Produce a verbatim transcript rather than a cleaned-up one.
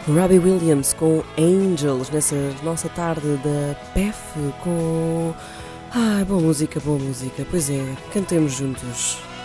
Robbie Williams com Angels, nessa nossa tarde da P E F com... Ai, boa música, boa música. Pois é, cantemos juntos.